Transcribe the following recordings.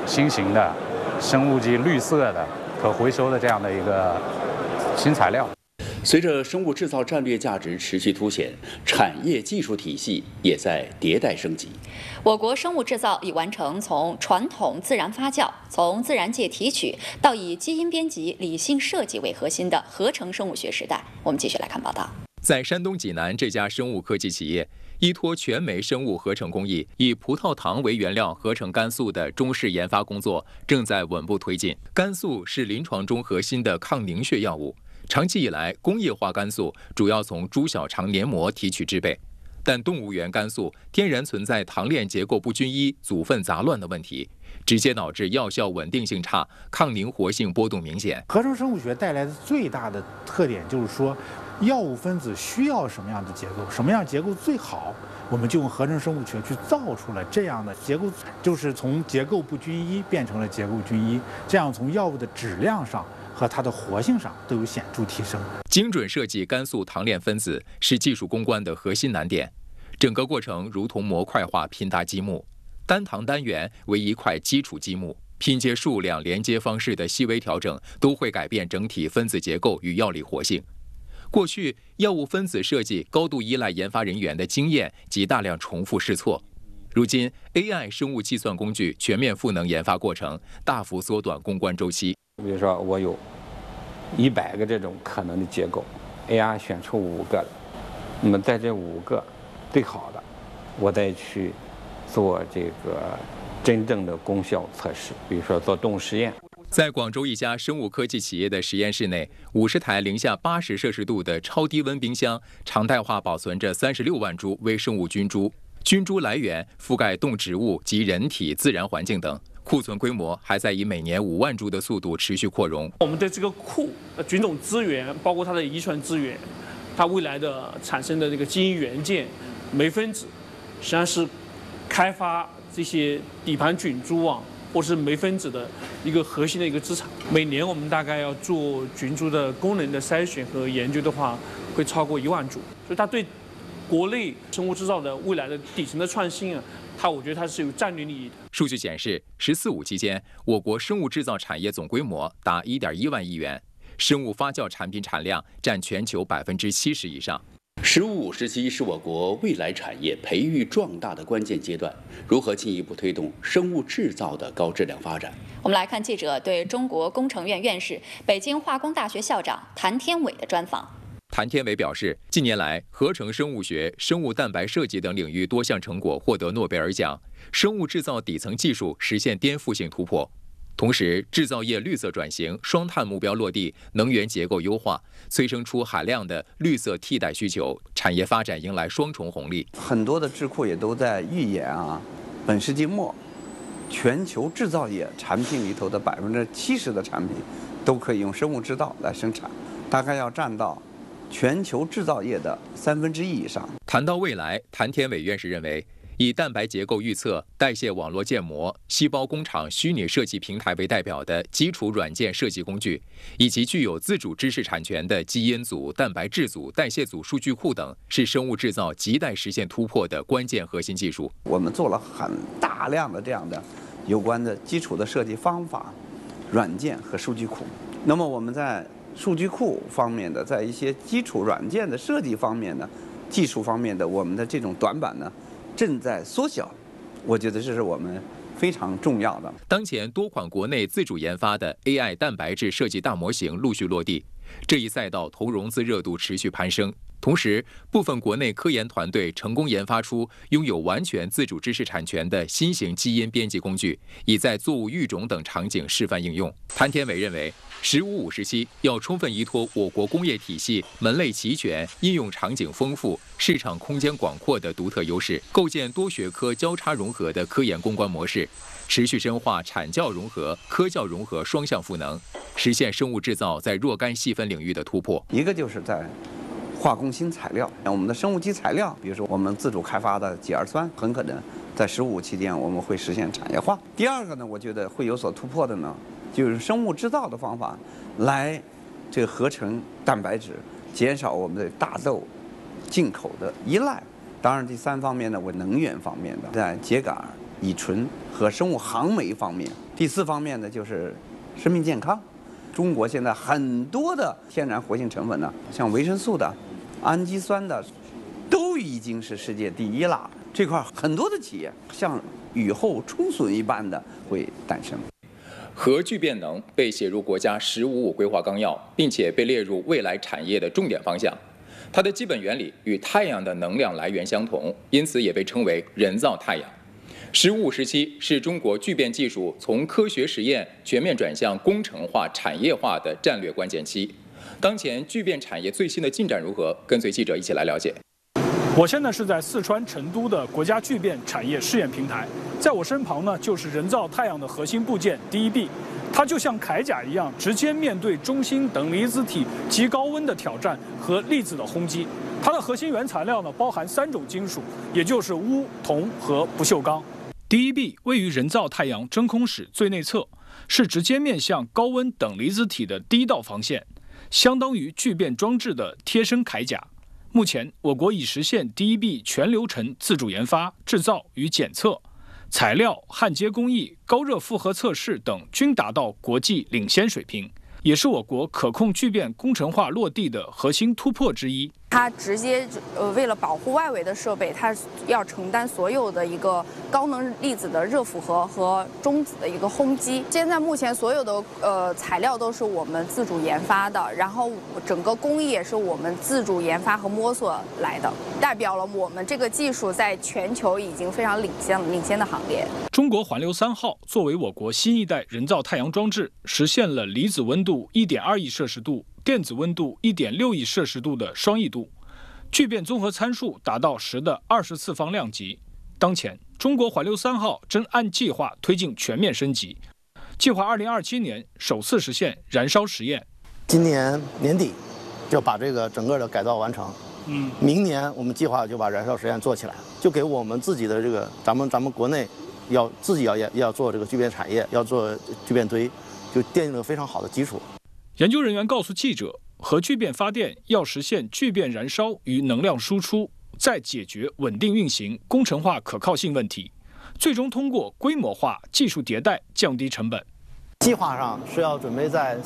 新型的生物基绿色的可回收的这样的一个新材料。 随着生物制造战略价值持续凸显，产业技术体系也在迭代升级。 我国生物制造已完成从传统自然发酵、从自然界提取到以基因编辑、理性设计为核心的合成生物学时代。我们继续来看报道。 在山东济南这家生物科技企业，依托全酶生物合成工艺，以葡萄糖为原料合成肝素的中试研发工作正在稳步推进。肝素是临床中核心的抗凝血药物。长期以来，工业化肝素主要从猪小肠黏膜提取制备，但动物源肝素天然存在糖链结构不均一、组分杂乱的问题，直接导致药效稳定性差、抗凝活性波动明显。 合成生物学带来的最大的特点就是说，药物分子需要什么样的结构，什么样结构最好，我们就用合成生物学去造出了这样的结构，就是从结构不均一变成了结构均一，这样从药物的质量上和它的活性上都有显著提升。 精准设计肝素糖链分子是技术攻关的核心难点，整个过程如同模块化拼搭积木，单糖单元为一块基础积木，拼接数量、连接方式的细微调整都会改变整体分子结构与药理活性。过去，药物分子设计高度依赖研发人员的经验及大量重复试错。如今 ，AI 生物计算工具全面赋能研发过程，大幅缩短攻关周期。 比如说，我有100个这种可能的结构 ，AI 选出5个了，那么在这5个最好的，我再去做这个真正的功效测试，比如说做动物实验。 在广州一家生物科技企业的实验室内，50台零下80摄氏度的超低温冰箱，常态化保存着36万株微生物菌株，菌株来源覆盖动植物及人体自然环境等。库存规模还在以每年5万株的速度持续扩容。 我们的这个库菌种资源，包括它的遗传资源，它未来的产生的这个基因元件、酶分子，实际上是开发这些底盘菌株啊，或是酶分子的一个核心的一个资产。每年我们大概要做菌株的功能的筛选和研究的话，会超过1万株，所以它对国内生物制造的未来的底层的创新啊，我觉得它是有战略利益的。 数据显示，“14·5”期间，我国生物制造产业总规模达1.1万亿元，生物发酵产品产量占全球70%以上。 “15·5”时期是我国未来产业培育壮大的关键阶段，如何进一步推动生物制造的高质量发展？ 我们来看记者对中国工程院院士、北京化工大学校长谭天伟的专访。 谭天伟表示，近年来，合成生物学、生物蛋白设计等领域多项成果获得诺贝尔奖，生物制造底层技术实现颠覆性突破。同时，制造业绿色转型、双碳目标落地，能源结构优化，催生出海量的绿色替代需求，产业发展迎来双重红利。 很多的智库也都在预言本世纪末，全球制造业产品里头的70%的产品都可以用生物制造来生产，大概要占到全球制造业的1/3以上。 谈到未来，谭天伟院士认为，以蛋白结构预测、代谢网络建模、细胞工厂虚拟设计平台为代表的基础软件设计工具，以及具有自主知识产权的基因组、蛋白质组、代谢组数据库等，是生物制造亟待实现突破的关键核心技术。 我们做了很大量的这样的有关的基础的设计方法、软件和数据库。那么我们在数据库方面的，在一些基础软件的设计方面的、技术方面的，我们的这种短板呢，正在缩小。我觉得这是我们非常重要的。 当前多款国内自主研发的 AI 蛋白质设计大模型陆续落地，这一赛道投融资热度持续攀升。同时，部分国内科研团队成功研发出拥有完全自主知识产权的新型基因编辑工具，已在作物育种等场景示范应用。谭天伟认为，“15·5”时期要充分依托我国工业体系门类齐全、应用场景丰富、市场空间广阔的独特优势，构建多学科交叉融合的科研攻关模式，持续深化产教融合、科教融合双向赋能，实现生物制造在若干细分领域的突破。 一个就是在化工新材料，我们的生物基材料，比如说我们自主开发的己二酸，很可能在“15·5”期间我们会实现产业化。第二个呢，我觉得会有所突破的呢，就是生物制造的方法来这个合成蛋白质，减少我们的大豆进口的依赖。当然，第三方面呢，我能源方面的，在秸秆、 乙醇和生物航酶方面。第4方面呢，就是生命健康。中国现在很多的天然活性成分呢，像维生素的、氨基酸的，都已经是世界第1了。这块很多的企业像雨后春笋一般的会诞生。 核聚变能被写入国家“十五五”规划纲要，并且被列入未来产业的重点方向。它的基本原理与太阳的能量来源相同，因此也被称为人造太阳。“15五”时期是中国聚变技术从科学实验全面转向工程化、产业化的战略关键期。当前聚变产业最新的进展如何？跟随记者一起来了解。 我现在是在四川成都的国家聚变产业试验平台，在我身旁呢就是人造太阳的核心部件 DEB， 它就像铠甲一样，直接面对中心等离子体极高温的挑战和粒子的轰击。它的核心原材料呢包含3种金属，也就是钨、铜和不锈钢。DEB 位于人造太阳真空室最内侧，是直接面向高温等离子体的第一道防线，相当于聚变装置的贴身铠甲。目前，我国已实现 DEB 全流程自主研发、制造与检测，材料、焊接工艺、高热负荷测试等均达到国际领先水平，也是我国可控聚变工程化落地的核心突破之一。 它直接为了保护外围的设备，它要承担所有的一个高能粒子的热负荷和中子的一个轰击。现在目前所有的材料都是我们自主研发的，然后整个工艺也是我们自主研发和摸索来的，代表了我们这个技术在全球已经非常领先的行列。 中国环流3号作为我国新一代人造太阳装置，实现了离子温度1.2亿摄氏度。电子温度1.6亿摄氏度的双亿度，聚变综合参数达到10的24方量级。当前，中国环流3号正按计划推进全面升级，计划2027年首次实现燃烧实验。 今年年底就把这个整个的改造完成。明年我们计划就把燃烧实验做起来，就给我们自己的这个咱们国内自己要做这个聚变产业，要做聚变堆，就奠定了非常好的基础。 研究人员告诉记者，核聚变发电要实现聚变燃烧与能量输出，再解决稳定运行、工程化可靠性问题，最终通过规模化技术迭代降低成本。 计划上是要准备在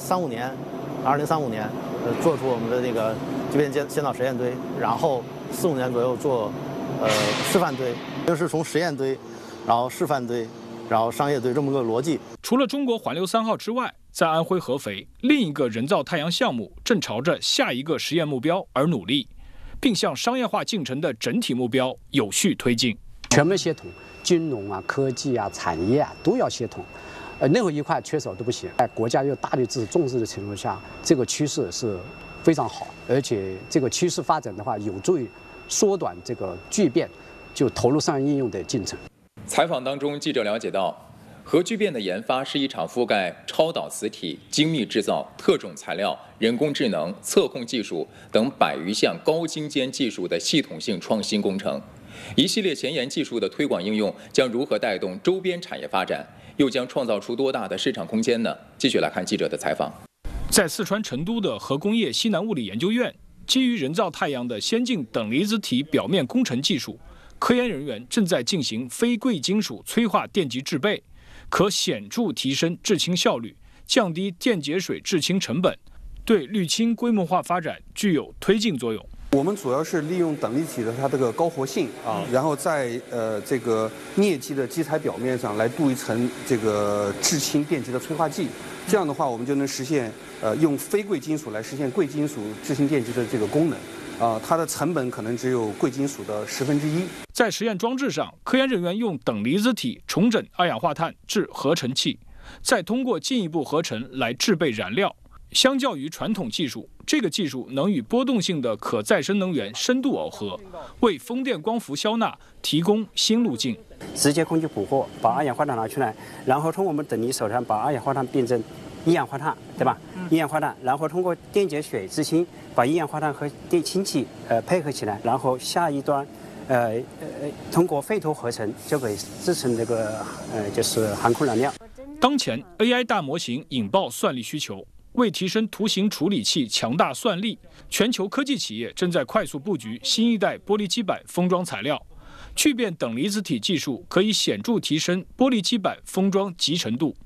2035年，做出我们的这个聚变先导实验堆，然后4、5年左右做示范堆，就是从实验堆，然后示范堆，然后商业堆这么个逻辑。 除了中国环流3号之外，在安徽合肥，另一个人造太阳项目正朝着下一个实验目标而努力，并向商业化进程的整体目标有序推进。 全面协同，金融啊、科技啊、产业啊都要协同，任何一块缺少都不行。在国家又大力支持重视的情况下，这个趋势是非常好，而且这个趋势发展的话，有助于缩短这个聚变就投入商业应用的进程。 采访当中，记者了解到，核聚变的研发是一场覆盖超导磁体、精密制造、特种材料、人工智能、测控技术等100余项高精尖技术的系统性创新工程。一系列前沿技术的推广应用将如何带动周边产业发展，又将创造出多大的市场空间呢？继续来看记者的采访。 在四川成都的核工业西南物理研究院，基于人造太阳的先进等离子体表面工程技术，科研人员正在进行非贵金属催化电极制备，可显著提升制氢效率，降低电解水制氢成本，对滤氢规模化发展具有推进作用。 我们主要是利用等离体的它这个高活性然后在这个镍基的基材表面上来镀一层这个制氢电极的催化剂，这样的话我们就能实现用非贵金属来实现贵金属制氢电极的这个功能。它的成本可能只有贵金属的1/10。 在实验装置上，科研人员用等离子体重整二氧化碳至合成气，再通过进一步合成来制备燃料。相较于传统技术，这个技术能与波动性的可再生能源深度耦合，为风电光伏消纳提供新路径。 直接空气捕获，把二氧化碳拿出来，然后从我们等离手上把二氧化碳变成一氧化碳，对吧？一氧化碳，然后通过电解水制氢，把一氧化碳和电氢气配合起来，然后下一端通过沸脱合成就可以制成这个就是航空燃料。 当前 AI 大模型引爆算力需求。为提升图形处理器强大算力，全球科技企业正在快速布局新一代玻璃基板封装材料， 聚变等离子体技术可以显著提升玻璃基板封装集成度。